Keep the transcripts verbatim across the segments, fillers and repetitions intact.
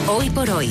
Hoy por hoy.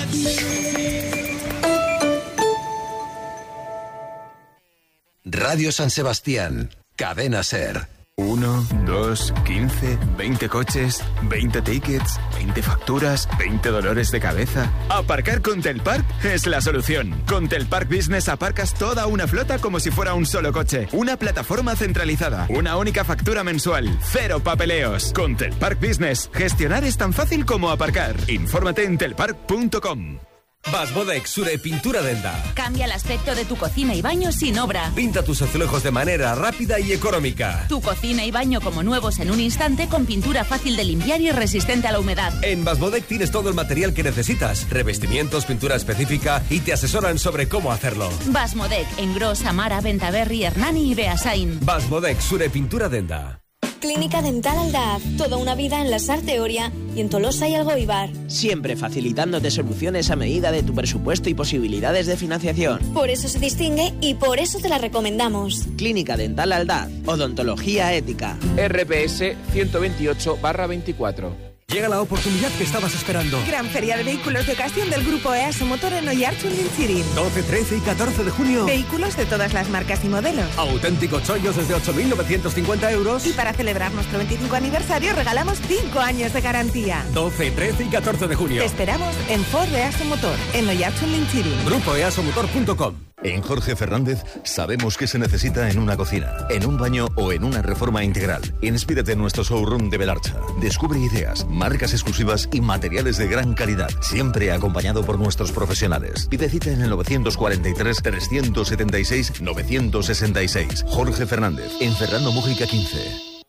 Radio San Sebastián, Cadena SER. Uno, dos, quince, veinte coches, veinte tickets, veinte facturas, veinte dolores de cabeza. Aparcar con Telpark es la solución. Con Telpark Business aparcas toda una flota como si fuera un solo coche. Una plataforma centralizada, una única factura mensual, cero papeleos. Con Telpark Business, gestionar es tan fácil como aparcar. Infórmate en telpark punto com. Basmodec Sure Pintura Denda. Cambia el aspecto de tu cocina y baño sin obra. Pinta tus azulejos de manera rápida y económica. Tu cocina y baño como nuevos en un instante con pintura fácil de limpiar y resistente a la humedad. En Basmodec tienes todo el material que necesitas, revestimientos, pintura específica y te asesoran sobre cómo hacerlo. Basmodec en Gros, Amara, Ventaverri, Hernani y Beasain. Basmodec Sure Pintura Denda. Clínica Dental Aldaz, toda una vida en la Sarteoria y en Tolosa y Algoibar. Siempre facilitándote soluciones a medida de tu presupuesto y posibilidades de financiación. Por eso se distingue y por eso te la recomendamos. Clínica Dental Aldaz, odontología ética. R P S ciento veintiocho barra veinticuatro. Llega la oportunidad que estabas esperando. Gran feria de vehículos de ocasión del grupo EASO Motor en Oiartzun Lintzirin. doce, trece y catorce de junio. Vehículos de todas las marcas y modelos. Auténticos chollos desde ocho mil novecientos cincuenta euros. Y para celebrar nuestro veinticinco aniversario regalamos cinco años de garantía. doce, trece y catorce de junio. Te esperamos en Ford EASO Motor en Oiartzun Lintzirin. Grupo easo motor punto com. En Jorge Fernández sabemos qué se necesita en una cocina, en un baño o en una reforma integral. Inspírate en nuestro showroom de Belarcha. Descubre ideas, marcas exclusivas y materiales de gran calidad, siempre acompañado por nuestros profesionales. Pide cita en el novecientos cuarenta y tres, trescientos setenta y seis, novecientos sesenta y seis. Jorge Fernández, en Fernando Mújica quince.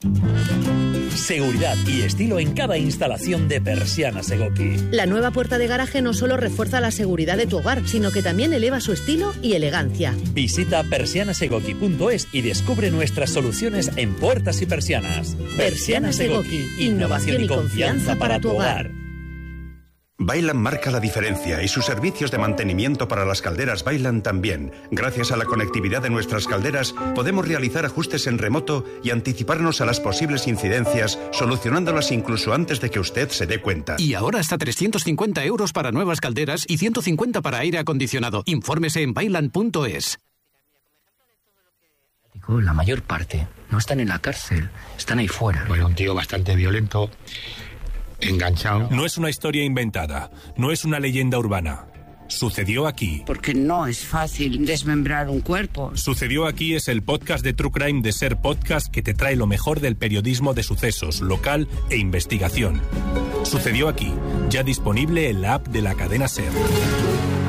Seguridad y estilo en cada instalación de Persianas Egoki. La nueva puerta de garaje no solo refuerza la seguridad de tu hogar, sino que también eleva su estilo y elegancia. Visita persianas egoki punto es y descubre nuestras soluciones en puertas y persianas. Persianas Egoki, innovación y confianza para tu hogar. Vaillant marca la diferencia y sus servicios de mantenimiento para las calderas Vaillant también. Gracias a la conectividad de nuestras calderas podemos realizar ajustes en remoto y anticiparnos a las posibles incidencias, solucionándolas incluso antes de que usted se dé cuenta. Y ahora hasta trescientos cincuenta euros para nuevas calderas y ciento cincuenta para aire acondicionado. Infórmese en vaillant punto es. La mayor parte no están en la cárcel, están ahí fuera. Bueno, un tío bastante violento, enganchado. No es una historia inventada, no es una leyenda urbana. Sucedió aquí. Porque no es fácil desmembrar un cuerpo. Sucedió aquí es el podcast de True Crime de SER Podcast que te trae lo mejor del periodismo de sucesos, local e investigación. Sucedió aquí, ya disponible en la app de la cadena SER.